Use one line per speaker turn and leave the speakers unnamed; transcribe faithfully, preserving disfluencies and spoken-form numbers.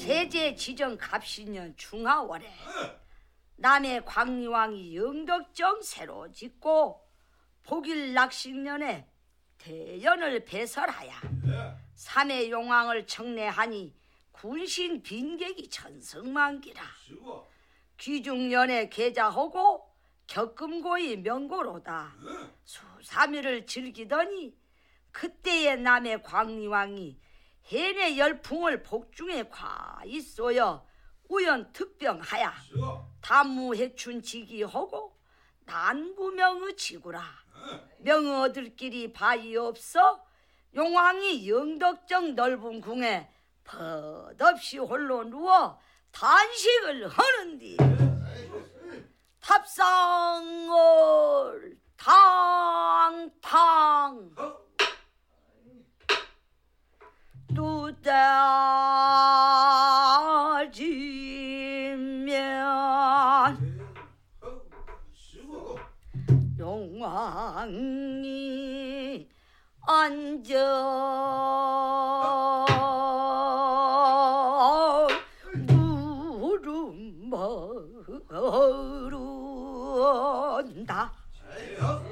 세제 지정 갑신년 중하월에 남해 광리왕이 영덕정 새로 짓고 복일 낙식년에 대연을 배설하야 삼해 용왕을 청례하니 군신 빈객이 천성만기라. 귀중년에 계자하고 격금고이 명고로다. 수삼일을 즐기더니 그때의 남해 광리왕이 해내 열풍을 복중에 과있소여 우연특병하야 단무해춘지기하고 난구명의 지구라. 명어들끼리 바위 없어 용왕이 영덕정 넓은 궁에 벗없이 홀로 누워 단식을 하는디 탑상을 탕탕 두다지면 용왕이 앉아